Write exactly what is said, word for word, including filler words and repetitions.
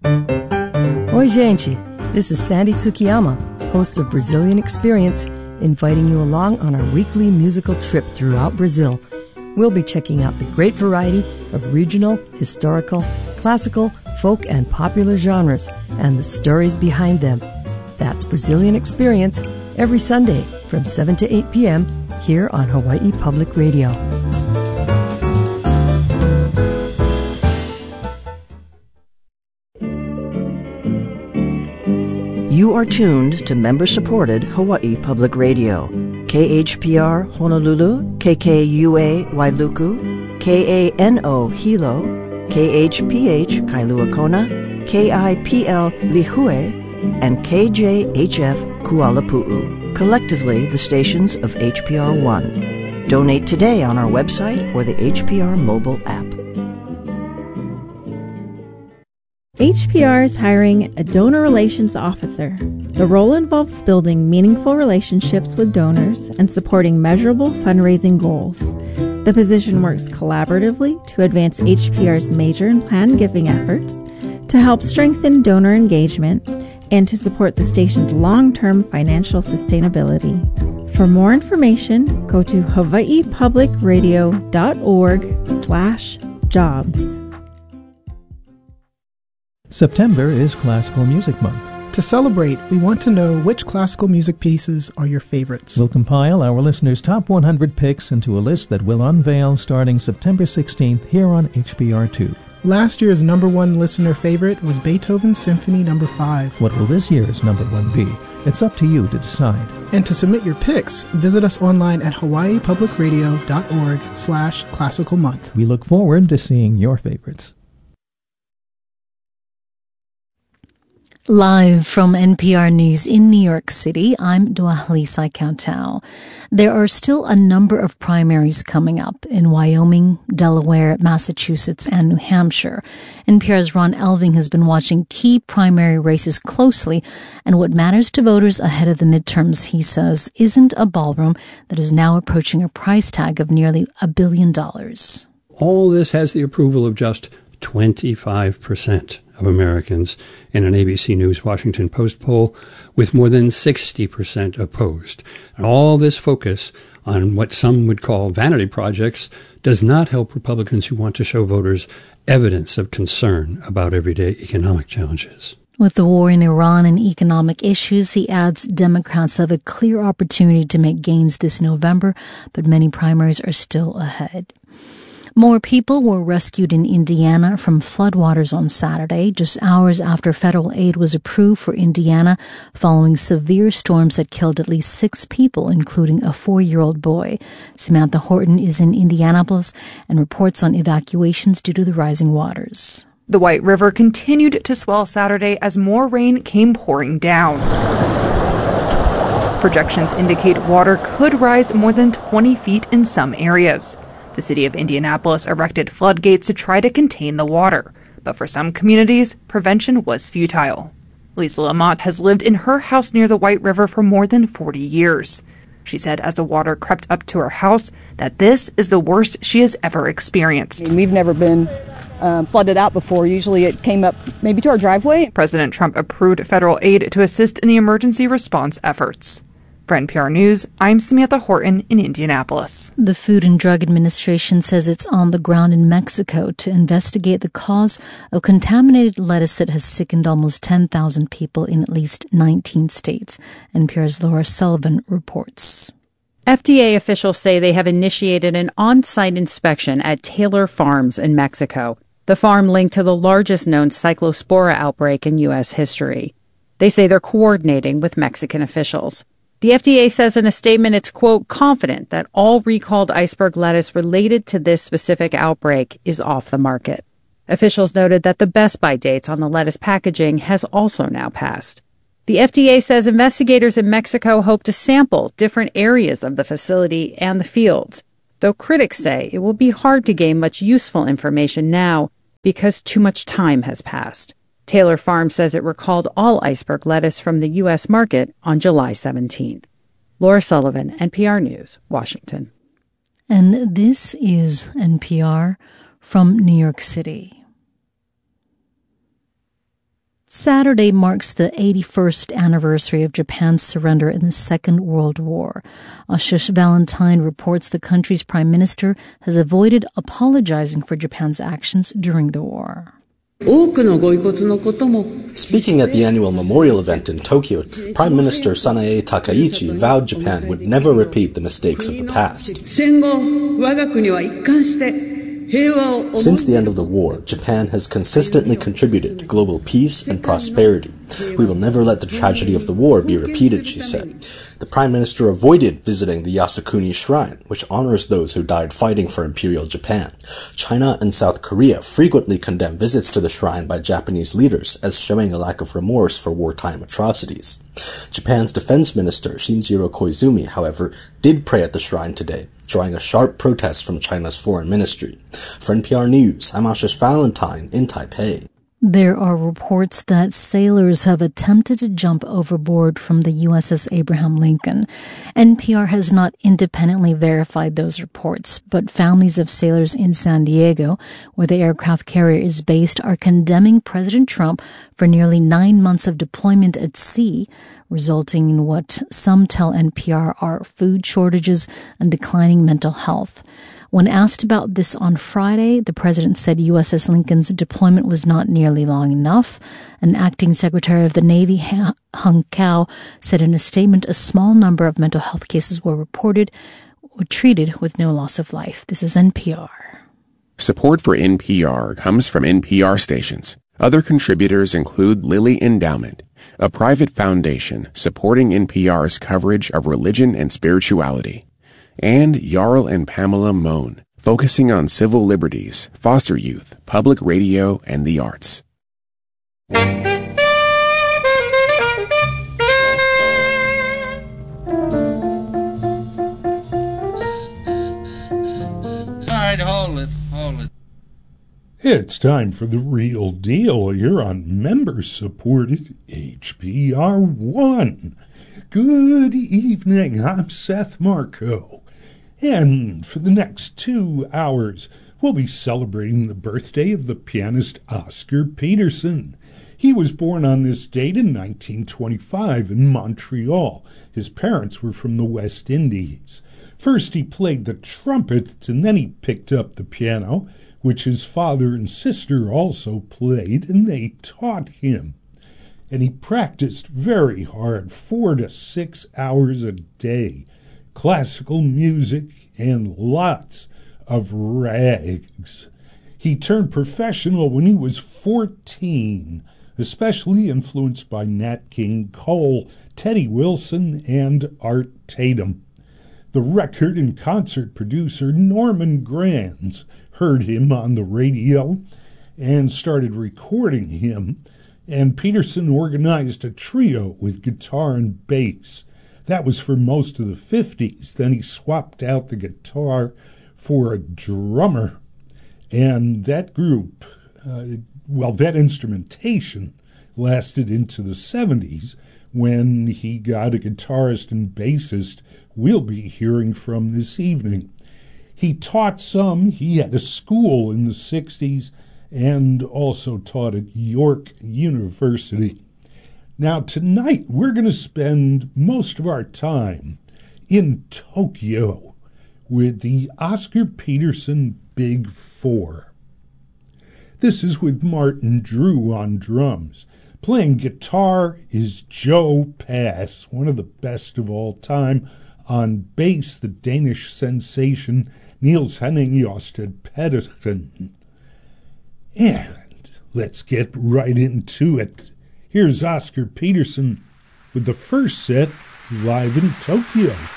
Oi, gente! This is Sandy Tsukiyama, host of Brazilian Experience, inviting you along on our weekly musical trip throughout Brazil. We'll be checking out the great variety of regional, historical, classical, folk, and popular genres, and the stories behind them. That's Brazilian Experience, every Sunday from seven to eight p.m. here on Hawaii Public Radio. You are tuned to member-supported Hawaii Public Radio. K H P R Honolulu, K K U A Wailuku, K A N O Hilo, K H P H Kailua Kona, K I P L Lihue, and K J H F Kualapu'u, collectively the stations of H P R one. Donate today on our website or the H P R mobile app. H P R is hiring a donor relations officer. The role involves building meaningful relationships with donors and supporting measurable fundraising goals. The position works collaboratively to advance H P R's major and planned giving efforts, to help strengthen donor engagement, and to support the station's long-term financial sustainability. For more information, go to hawaiipublicradio.org slash jobs. September is Classical Music Month. To celebrate, we want to know which classical music pieces are your favorites. We'll compile our listeners' top one hundred picks into a list that we'll unveil starting September sixteenth here on H P R two. Last year's number one listener favorite was Beethoven's Symphony Number five. What will this year's number one be? It's up to you to decide. And to submit your picks, visit us online at hawaiipublicradio.org slash classical month. We look forward to seeing your favorites. Live from N P R News in New York City, I'm Duahlisai Countau. There are still a number of primaries coming up in Wyoming, Delaware, Massachusetts, and New Hampshire. N P R's Ron Elving has been watching key primary races closely, and what matters to voters ahead of the midterms, he says, isn't a ballroom that is now approaching a price tag of nearly a billion dollars. All this has the approval of just twenty-five percent of Americans in an A B C News Washington Post poll, with more than sixty percent opposed. And all this focus on what some would call vanity projects does not help Republicans who want to show voters evidence of concern about everyday economic challenges. With the war in Iran and economic issues, he adds Democrats have a clear opportunity to make gains this November, but many primaries are still ahead. More people were rescued in Indiana from floodwaters on Saturday, just hours after federal aid was approved for Indiana following severe storms that killed at least six people, including a four-year-old boy. Samantha Horton is in Indianapolis and reports on evacuations due to the rising waters. The White River continued to swell Saturday as more rain came pouring down. Projections indicate water could rise more than twenty feet in some areas. The city of Indianapolis erected floodgates to try to contain the water, but for some communities, prevention was futile. Lisa Lamont has lived in her house near the White River for more than forty years. She said as the water crept up to her house that this is the worst she has ever experienced. We've never been um, flooded out before. Usually it came up maybe to our driveway. President Trump approved federal aid to assist in the emergency response efforts. For N P R News, I'm Samantha Horton in Indianapolis. The Food and Drug Administration says it's on the ground in Mexico to investigate the cause of contaminated lettuce that has sickened almost ten thousand people in at least nineteen states. N P R's Laura Sullivan reports. F D A officials say they have initiated an on-site inspection at Taylor Farms in Mexico, the farm linked to the largest known cyclospora outbreak in U S history. They say they're coordinating with Mexican officials. The F D A says in a statement it's, quote, confident that all recalled iceberg lettuce related to this specific outbreak is off the market. Officials noted that the best-by dates on the lettuce packaging has also now passed. The F D A says investigators in Mexico hope to sample different areas of the facility and the fields, though critics say it will be hard to gain much useful information now because too much time has passed. Taylor Farms says it recalled all iceberg lettuce from the U S market on July seventeenth. Laura Sullivan, N P R News, Washington. And this is N P R from New York City. Saturday marks the eighty-first anniversary of Japan's surrender in the Second World War. Ashish Valentine reports the country's prime minister has avoided apologizing for Japan's actions during the war. Speaking at the annual memorial event in Tokyo, Prime Minister Sanae Takaichi vowed Japan would never repeat the mistakes of the past. Since the end of the war, Japan has consistently contributed to global peace and prosperity. We will never let the tragedy of the war be repeated, she said. The Prime Minister avoided visiting the Yasukuni Shrine, which honors those who died fighting for Imperial Japan. China and South Korea frequently condemn visits to the shrine by Japanese leaders as showing a lack of remorse for wartime atrocities. Japan's Defense Minister Shinjiro Koizumi, however, did pray at the shrine today, drawing a sharp protest from China's foreign ministry. For N P R News, I'm Ashish Valentine in Taipei. There are reports that sailors have attempted to jump overboard from the U S S Abraham Lincoln. N P R has not independently verified those reports, but families of sailors in San Diego, where the aircraft carrier is based, are condemning President Trump for nearly nine months of deployment at sea, resulting in what some tell N P R are food shortages and declining mental health. When asked about this on Friday, the president said U S S Lincoln's deployment was not nearly long enough. An acting secretary of the Navy, Hung Cao, said in a statement a small number of mental health cases were reported or treated with no loss of life. This is N P R. Support for N P R comes from N P R stations. Other contributors include Lilly Endowment, a private foundation supporting N P R's coverage of religion and spirituality, and Jarl and Pamela Mohn, focusing on civil liberties, foster youth, public radio, and the arts. All right, hold it, hold it. It's time for The Real Deal. You're on member-supported H P R one. Good evening, I'm Seth Marco. And for the next two hours, we'll be celebrating the birthday of the pianist Oscar Peterson. He was born on this date in nineteen twenty-five in Montreal. His parents were from the West Indies. First he played the trumpet, and then he picked up the piano, which his father and sister also played, and they taught him. And he practiced very hard, four to six hours a day. Classical music and lots of rags. He turned professional when he was fourteen, especially influenced by Nat King Cole, Teddy Wilson, and Art Tatum. The record and concert producer Norman Granz heard him on the radio and started recording him, and Peterson organized a trio with guitar and bass. That was for most of the fifties. Then he swapped out the guitar for a drummer. And that group, uh, well, that instrumentation lasted into the seventies when he got a guitarist and bassist we'll be hearing from this evening. He taught some. He had a school in the sixties and also taught at York University. Now, tonight, we're going to spend most of our time in Tokyo with the Oscar Peterson Big Four. This is with Martin Drew on drums. Playing guitar is Joe Pass, one of the best of all time. On bass, the Danish sensation Niels Henning Josted Pedersen. And let's get right into it. Here's Oscar Peterson with the first set live in Tokyo.